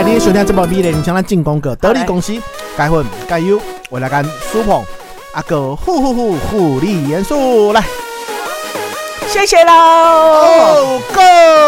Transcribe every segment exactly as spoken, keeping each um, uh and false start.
来，你收听这部美丽像咱进广告，得力公司钙粉钙优，为了干舒碰啊个护护护护理元素来， 谢谢喽。 哦 ，Go！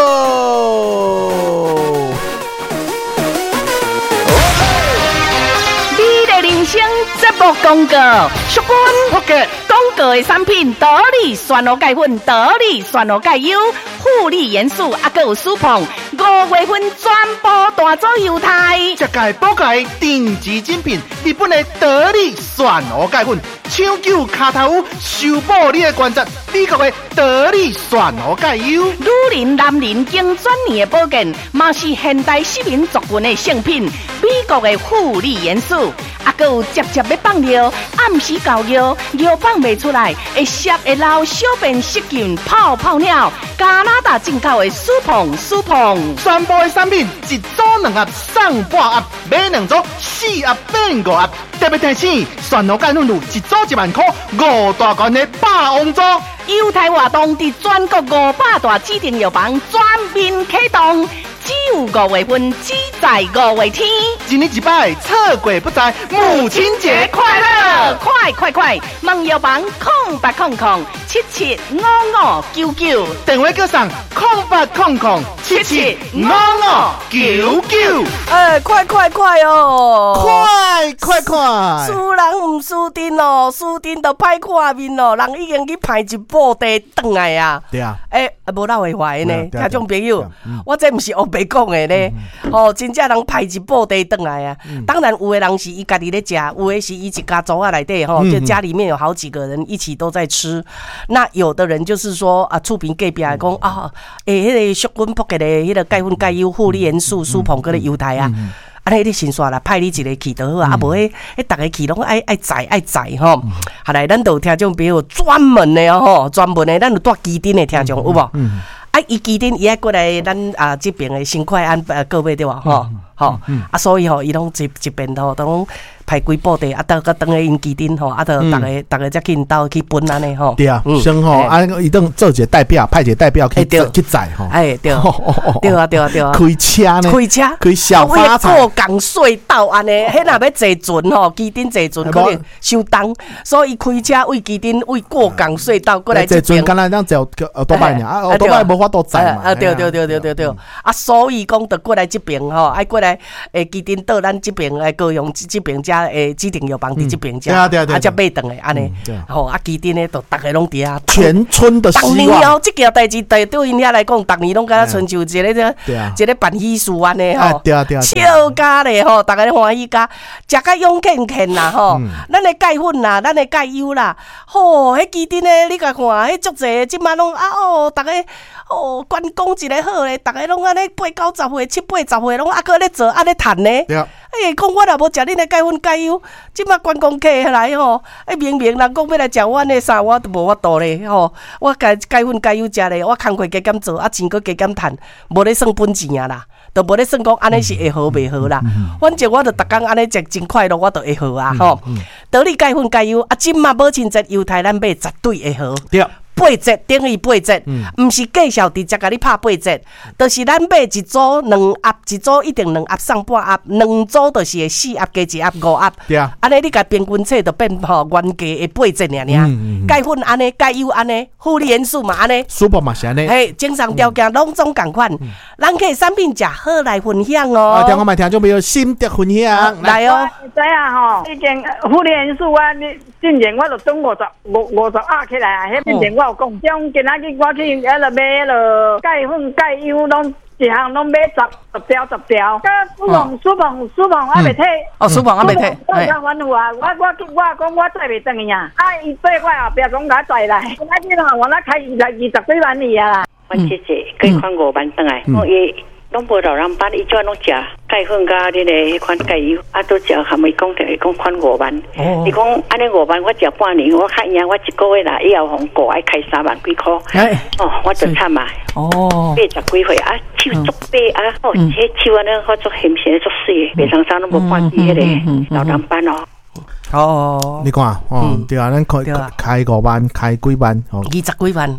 美丽人生节目广告，淑君福格广告的产品，得力酸螺钙粉，得力酸螺钙优，护理元素啊个有舒碰。五月份全部大做优待， 这届补钙定制精品，日本的得力酸螺钙粉，抢救卡头乌，修补你的关节，美国的得力酸螺钙优， 女人、男人经专业的保健，嘛是现代市民族群的圣品。美国的护理元素，啊，还有接接要放尿，暗时搞尿，尿放袂出来，会湿会流，小便失禁，泡泡尿。加拿大进口的舒碰舒碰， 全部的产品一组两盒送半盒，买两组四盒变五盒。特别提醒，酸螺钙粉乳一组一万块，五大罐的霸王组。 优待活动伫全国五百大指定药房全面启动，只有五月份，只在五月天。 一年一摆，错过不再。母亲节快乐！ 快快快！问药房空八空空七七五五九九， 电话叫上空八空空七七五五九九。 哎，快快快哦！ 快快快！ 输人唔输阵哦，输阵就歹看面哦，人已经去排一布袋转来啊。 对啊。 哎，无闹会坏呢，听众朋友，我这唔是黑白讲的呢。哦，真正人排一布袋转来啊。当然有的人是伊家己咧食，有的是伊一家族啊内底吼，就家里面有好几个人一起都在吃。那有的人就是说啊，厝边隔壁来讲啊，诶，迄个淑君福格的迄个钙粉钙优护理元素舒碰嗰个优待啊。安尼你先煞啦，派你一个去就好啊，啊无迄迄逐个去拢爱爱载爱载吼。后来咱都有听众朋友专门的吼，专门的咱有带基丁的听众有无？啊，伊基丁伊爱过来咱啊这边的新快安呃各位对吧？吼吼啊，所以吼伊拢一一边吼都拢排几布袋，啊，到个等下因基丁吼，啊，就逐个逐个才去因兜去分安尼吼。 对啊，先吼啊，伊等做一个代表，派一个代表去去载吼。 哎，对，对啊，对啊，对啊。 开车呢？开车， 开小发财。 过港隧道安尼，迄若要坐船吼，基丁坐船可能伤重，所以伊开车为基丁为过港隧道过来这边。 坐船敢若咱坐呃多摆尔，啊，多摆无法度载嘛。 啊，对对对对对对，啊，所以讲得过来这边吼，爱过来诶，基丁到咱这边诶，高雄这边遮诶指定药房伫这边遮，啊，才买顿诶安尼，吼啊，基丁诶，都逐个拢伫遐。 全村的希望。 逐年哦，这件代志对对因遐来讲，逐年拢敢若亲像一个这一个办喜事安尼吼，笑甲咧吼，逐个欢喜甲，食甲勇健健啦吼，咱诶钙粉啦，咱诶钙优啦，吼，迄基丁诶，你甲看，迄足济，即摆拢啊哦，逐个哦，关公一个好咧，逐个拢安尼八九十岁、七八十岁拢啊，搁咧做，啊咧趁咧。哎，讲我若无食恁的钙粉钙优，即摆观光客来吼，哎，明明人讲要来食阮的啥，我都无法度咧吼。我钙钙粉钙优食咧，我工课加减做，啊钱搁加减趁，无咧算本钱啊啦，都无咧算讲安尼是会好袂好啦。反正我著逐工安尼食真快乐，我著会好啊吼。得力钙粉钙优啊，即马母亲节优待咱买绝对会好。对。八折等于八折，毋是介绍直接甲你拍八折，就是咱买一组两盒，一组一定两盒送半盒，两组就是会四盒加一盒五盒。对啊，安尼你甲平均册就变吼原价的八折尔尔。钙粉安尼，钙优安尼，护理元素嘛安尼， 舒服嘛是安尼。 嘿，正常条件拢总共款，咱可以产品食好来分享哦。 啊，听我们听众朋友心得分享来哦。 知啊吼，已经护理元素啊，你之前我就总五十五五十压起来啊，迄之前我。有讲，种今仔日我去迄落买迄落钙粉、钙优，拢一项拢买十十条十条。甲舒碰、舒碰、舒碰还袂退。 哦，舒碰还袂退。 我讲反复啊，我我我讲我载袂转去啊，啊伊对我后壁讲甲载来，今仔日吼我那开二十二十几万里啊啦。 我姐姐可以看五万转来，我也。拢无老人班，伊怎拢食钙粉甲恁个迄款钙油，啊都食含伊讲着讲款五万。伊讲安尼五万，我食半年，我看赢我一个月啦，以后红过爱开三万几箍。哦，我就惨嘛。哦，八十几岁啊，手足白啊，哦，迄手安尼好足咸咸足水，袂常常拢无半支迄个老人班哦。 哦， 你看，哦，对啊，咱开开五万，开几万， 二十几万。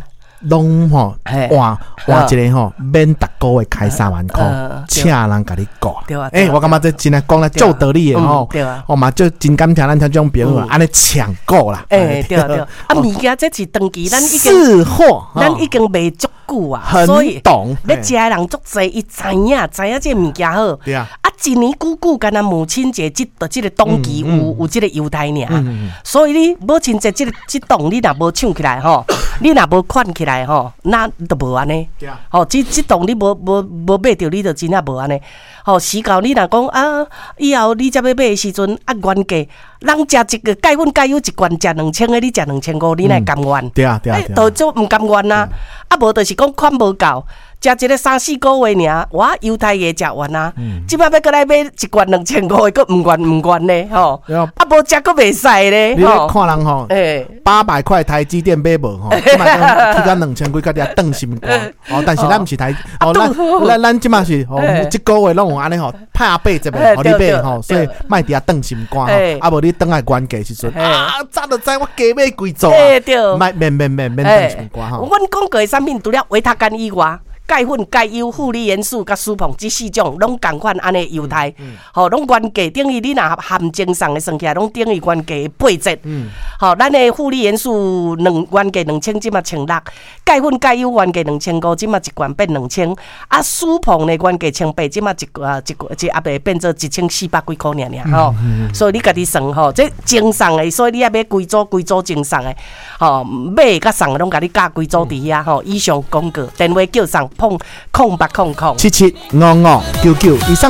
拢吼换换一个吼，免逐个月开三万块，请人甲你顾。诶，我感觉这真系讲了足道理的吼。哦嘛，就真感谢咱像这种朋友安尼抢购啦。 诶，对对。啊，物件这是长期咱已经是货， 咱已经卖足久啊，所以要食的人足济，伊知影知影这物件好。对啊。啊，一年久久，干那母亲节即的即个档期有有即个优待尔，所以你母亲节即个即档你若无抢起来吼，你若无款起来吼，那都无安尼。吼，即即档你无无无买着，你就真正无安尼。吼，时到你若讲啊，以后你才要买的时阵啊，原价人食一个钙粉钙油一罐食两千个，你食两千五，你乃甘愿？ 对啊对啊， 都做毋甘愿啊！啊，无就是讲款无够。食一个三四个月尔，我犹太也食完啊！即摆要过来买一罐两千五的，佫毋愿毋愿呢？吼！啊，无食佫袂使咧！ 你看人吼，八百块台积电买无吼，即摆去到两千几，甲遐顿心肝哦。但是咱毋是台哦，咱咱咱即摆是哦，一个月拢有安尼吼，拍八折的，互你买吼，所以卖伫遐顿心肝吼。啊，无你等下原价时阵啊，早就知我加买几组啊！卖免免免免顿心肝吼。 阮讲过的产品除了维他干以外。钙粉、钙油、负离元素、甲舒膨这四种，拢共款安尼优待，吼，拢原价等于你若含精送的算起来，拢等于原价八折。吼，咱的负离元素两原价两千，即嘛千六；钙粉、钙油原价两千五，即嘛一罐变两千。啊，舒膨的原价千八，即嘛一啊一个一阿伯变做一千四百几块尔尔吼。所以你家己算吼，这精送的，所以你也买规组规组精送的，吼，买甲送的拢甲你加规组伫遐吼。以上广告电话叫送。碰空八空空七七五五九九以上。